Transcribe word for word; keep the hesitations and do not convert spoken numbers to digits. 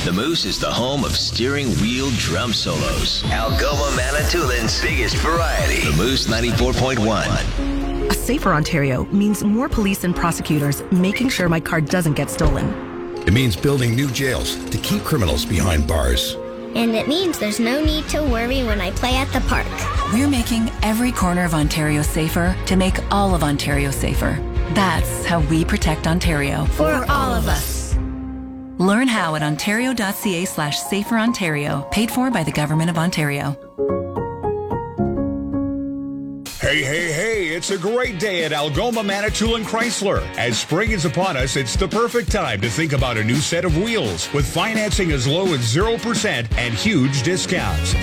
The Moose is the home of steering wheel drum solos. Algoma Manitoulин's biggest variety. The Moose ninety-four point one. A safer Ontario means more police and prosecutors making sure my car doesn't get stolen. It means building new jails to keep criminals behind bars. And it means there's no need to worry when I play at the park. We're making every corner of Ontario safer to make all of Ontario safer. That's how we protect Ontario. For all of us. Learn how at ontario.ca slash safer Ontario, paid for by the Government of Ontario. Hey, hey, hey, it's a great day at Algoma Manitoulin Chrysler. As spring is upon us, it's the perfect time to think about a new set of wheels with financing as low as zero percent and huge discounts.